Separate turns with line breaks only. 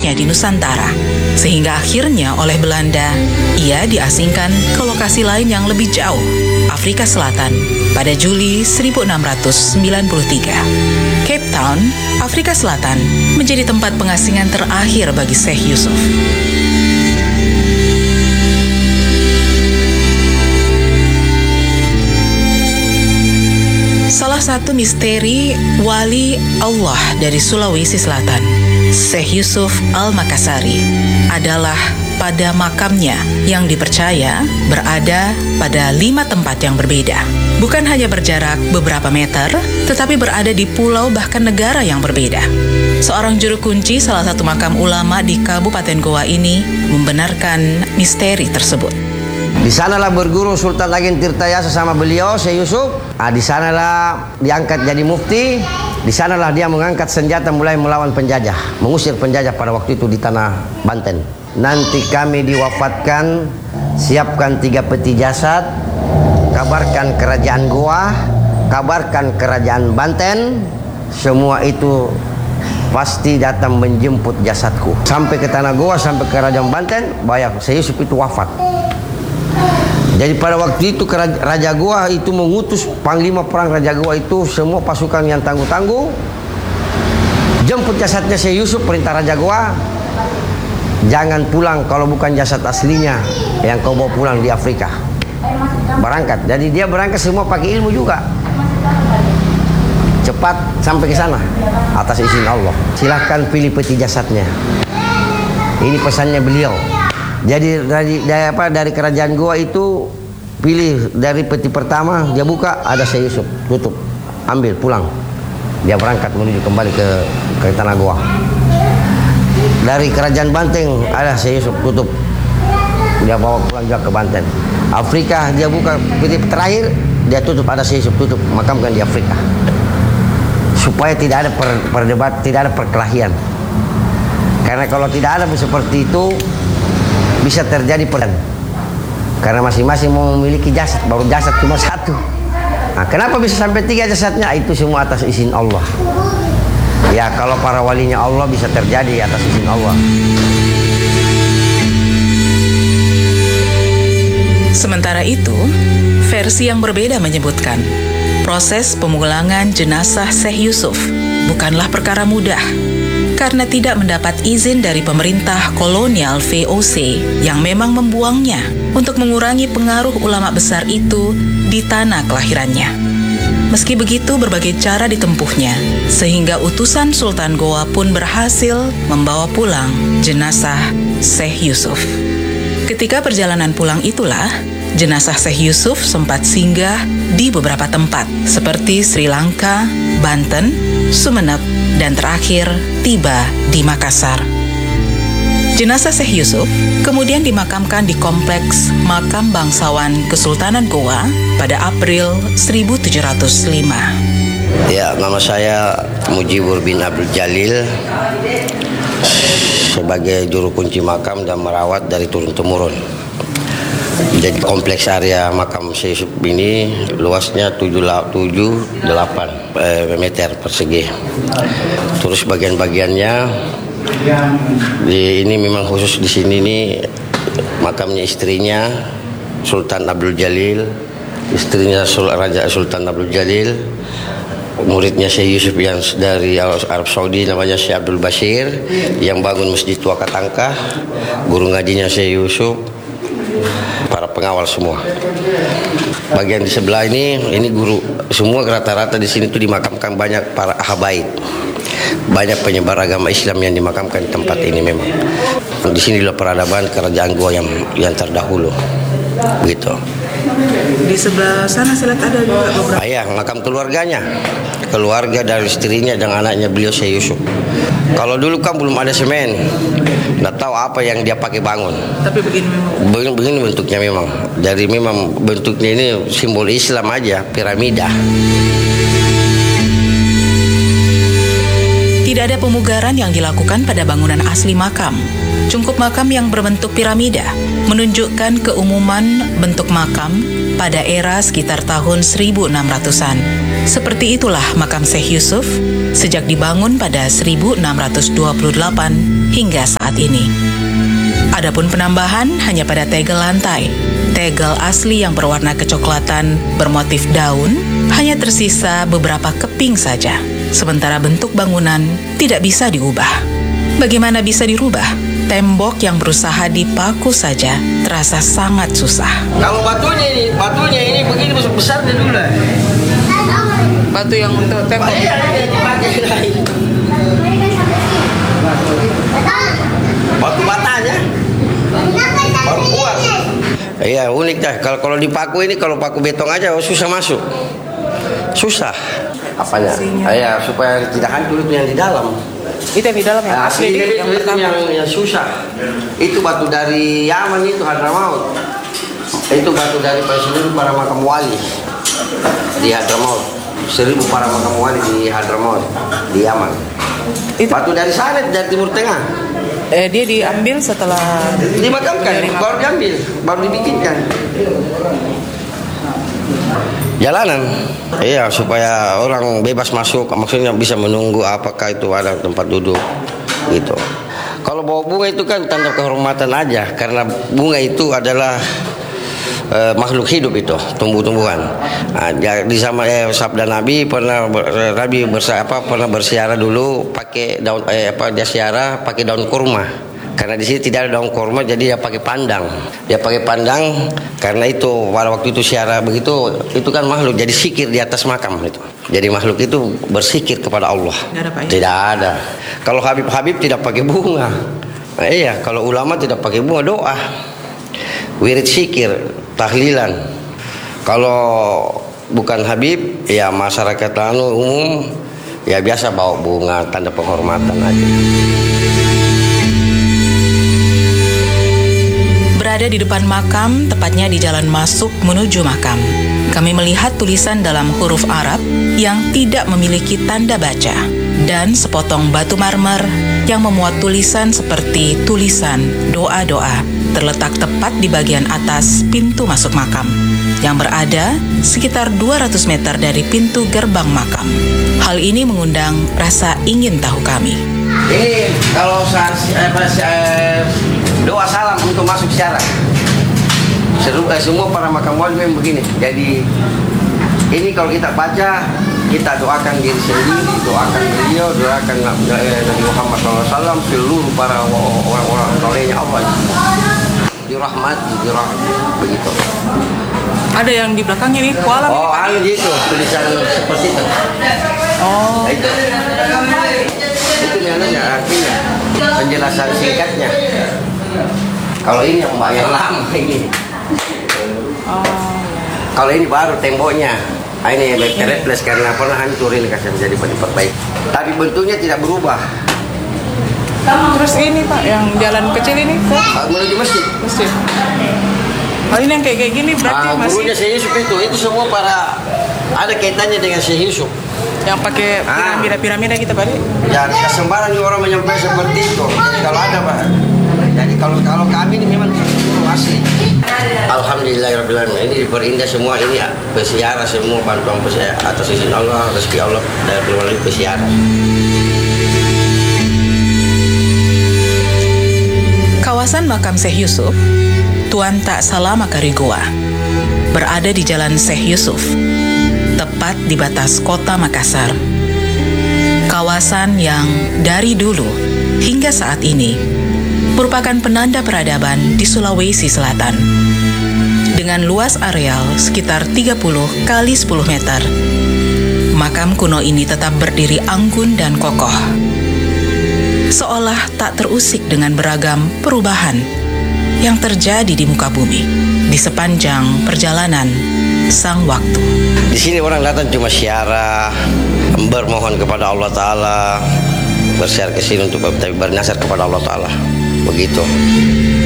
hidupnya di Nusantara. Sehingga akhirnya oleh Belanda, ia diasingkan ke lokasi lain yang lebih jauh, Afrika Selatan, pada Juli 1693. Cape Town, Afrika Selatan, menjadi tempat pengasingan terakhir bagi Syekh Yusuf. Salah satu misteri wali Allah dari Sulawesi Selatan, Syekh Yusuf Al-Makassari, adalah pada makamnya yang dipercaya berada pada 5 tempat yang berbeda. Bukan hanya berjarak beberapa meter, tetapi berada di pulau bahkan negara yang berbeda. Seorang juru kunci salah satu makam ulama di Kabupaten Goa ini membenarkan misteri tersebut.
Di sanalah berguru Sultan Ageng Tirtayasa sama beliau, Syekh Yusuf. Di sanalah diangkat jadi mufti. Di sanalah dia mengangkat senjata mulai melawan penjajah, mengusir penjajah pada waktu itu di tanah Banten. Nanti kami diwafatkan, siapkan 3 peti jasad, kabarkan kerajaan Goa, kabarkan kerajaan Banten, semua itu pasti datang menjemput jasadku. Sampai ke tanah Goa, sampai ke kerajaan Banten, bayar Syekh Yusuf itu wafat. Jadi pada waktu itu Raja Goa itu mengutus panglima perang Raja Goa itu semua pasukan yang tangguh-tangguh jemput jasadnya Syekh Yusuf. Perintah Raja Goa, jangan pulang kalau bukan jasad aslinya yang kau bawa pulang di Afrika. Berangkat. Jadi dia berangkat semua pakai ilmu juga. Cepat sampai ke sana atas izin Allah. Silahkan pilih peti jasadnya. Ini pesannya beliau. Jadi dari kerajaan Goa itu pilih dari peti pertama, dia buka ada Syekh Yusuf, tutup, ambil pulang. Dia berangkat menuju kembali ke tanah Goa. Dari kerajaan Banten ada Syekh Yusuf, tutup, dia bawa pulang juga ke Banten. Afrika dia buka peti terakhir, dia tutup, ada Syekh Yusuf, tutup, makamkan di Afrika. Supaya tidak ada perdebat, tidak ada perkelahian. Karena kalau tidak ada seperti itu, bisa terjadi perang. Karena masing-masing mau memiliki jasad, baru jasad cuma 1. Nah, kenapa bisa sampai 3 jasadnya? Itu semua atas izin Allah. Ya, kalau para walinya Allah bisa terjadi atas izin Allah.
Sementara itu, versi yang berbeda menyebutkan, proses pemulangan jenazah Syekh Yusuf bukanlah perkara mudah, karena tidak mendapat izin dari pemerintah kolonial VOC yang memang membuangnya untuk mengurangi pengaruh ulama besar itu di tanah kelahirannya. Meski begitu, berbagai cara ditempuhnya, sehingga utusan Sultan Goa pun berhasil membawa pulang jenazah Syekh Yusuf. Ketika perjalanan pulang itulah, jenazah Syekh Yusuf sempat singgah di beberapa tempat, seperti Sri Lanka, Banten, Sumeneb, dan terakhir tiba di Makassar. Jenazah Syekh Yusuf kemudian dimakamkan di kompleks makam bangsawan Kesultanan Goa pada April 1705.
Ya, nama saya Mujibur bin Abdul Jalil, sebagai juru kunci makam dan merawat dari turun-temurun. Jadi kompleks area makam Syekh Yusuf ini luasnya 78 meter persegi. Terus bagian-bagiannya ini memang khusus di sini nih makamnya istrinya Sultan Abdul Jalil, istrinya Raja Sultan Abdul Jalil, muridnya Syekh Yusuf yang dari Arab Saudi namanya Syekh Abdul Bashir yang bangun Masjid Tua Katangkah, guru ngajinya Syekh Yusuf, para pengawal semua. Bagian di sebelah ini guru semua, rata-rata di sini tuh dimakamkan banyak para habaib, banyak penyebar agama Islam yang dimakamkan di tempat ini. Memang di sini adalah peradaban kerajaan Goa yang terdahulu, begitu.
Di sebelah sana saya lihat ada juga beberapa.
Ayah, makam keluarganya, keluarga dari istrinya dan anaknya beliau Syekh Yusuf. Kalau dulu kan belum ada semen, nggak tahu apa yang dia pakai bangun.
Tapi begini memang.
Begini bentuknya memang. Jadi memang bentuknya ini simbol Islam aja, piramida.
Tidak ada pemugaran yang dilakukan pada bangunan asli makam. Cungkup makam yang berbentuk piramida menunjukkan keumuman bentuk makam pada era sekitar tahun 1600-an. Seperti itulah makam Syekh Yusuf sejak dibangun pada 1628 hingga saat ini. Adapun penambahan hanya pada tegel lantai. Tegel asli yang berwarna kecoklatan bermotif daun hanya tersisa beberapa keping saja. Sementara bentuk bangunan tidak bisa diubah. Bagaimana bisa dirubah? Tembok yang berusaha dipaku saja terasa sangat susah.
Kalau batunya ini begini besar dulu lah.
Batu yang untuk tembok.
Batu batanya baru kuat. Iya, unik dah. Kalau dipaku ini, kalau paku beton aja susah masuk. Susah. Apanya? Iya, supaya tidak hancur itu yang di dalam.
Itu yang di dalam yang asli
itu yang susah. Itu batu dari Yaman itu Hadramaut. Itu batu dari seluruh para makam wali di Hadramaut. 1000 para makam wali di Hadramaut di Yaman.
Itu
batu dari sana, dari Timur Tengah.
Dia diambil setelah
dimakamkan, baru diambil, baru dibikinkan. Jalanan, iya, supaya orang bebas masuk, maksudnya bisa menunggu apakah itu ada tempat duduk, gitu. Kalau bawa bunga itu kan tanda kehormatan aja, karena bunga itu adalah makhluk hidup itu, tumbuh-tumbuhan. Nah, di sama sabda Nabi pernah bersiara dulu pakai daun dia siara pakai daun kurma. Karena di sini tidak ada daun kurma, jadi dia pakai pandang. Dia pakai pandang karena itu pada waktu itu siara begitu, itu kan makhluk jadi sikir di atas makam itu. Jadi makhluk itu bersikir kepada Allah. Tidak ada. Kalau Habib tidak pakai bunga. Nah, iya, kalau ulama tidak pakai bunga, doa. Wirid sikir, tahlilan. Kalau bukan Habib, ya masyarakat umum, ya biasa bawa bunga, tanda penghormatan aja.
Berada di depan makam, tepatnya di jalan masuk menuju makam, kami melihat tulisan dalam huruf Arab yang tidak memiliki tanda baca dan sepotong batu marmer yang memuat tulisan seperti tulisan doa-doa terletak tepat di bagian atas pintu masuk makam yang berada sekitar 200 meter dari pintu gerbang makam. Hal ini mengundang rasa ingin tahu kami.
Ini kalau doa salam untuk masuk siaran. Semua para makam wali memang begini. Jadi ini kalau kita baca, kita doakan diri sendiri, doakan beliau, doakan Nabi Muhammad SAW, seluruh para orang-orang solehnya Allah. Dirahmati, begitu.
Ada yang di belakangnya nih, kuala.
Oh, gitu, tulisan seperti itu.
Oh.
Itu artinya penjelasan singkatnya. Kalau ini yang lama ini. Kalau ini baru temboknya. Ini reples karena pernah hancur, ini kasih menjadi diperbaiki. Tapi bentuknya tidak berubah.
Terus ini Pak, yang jalan kecil ini
menuju masjid.
Oh, ini yang kayak gini berarti masih.
Gurunya Syekh Yusuf itu semua para ada kaitannya dengan Syekh Yusuf.
Yang pakai piramida kita balik.
Ya, sembarang orang menyampaikan seperti itu. Jadi kalau ada Pak. Jadi kalau kami ini memang asli. Alhamdulillahirobbilalamin. Ini berindah semua ini pesiara semua, bantuan pesiara atas izin Allah, rezeki Allah dari melalui pesiara.
Kawasan makam Syekh Yusuf, Tuan Tak Salah Makarigoa, berada di Jalan Syekh Yusuf, tepat di batas kota Makassar. Kawasan yang dari dulu hingga saat ini merupakan penanda peradaban di Sulawesi Selatan. Dengan luas areal sekitar 30 kali 10 meter, makam kuno ini tetap berdiri anggun dan kokoh, seolah tak terusik dengan beragam perubahan yang terjadi di muka bumi di sepanjang perjalanan sang waktu.
Di sini orang datang cuma ziarah, bermohon kepada Allah Ta'ala, bersiar ke sini untuk bernasar kepada Allah Ta'ala. Begitu.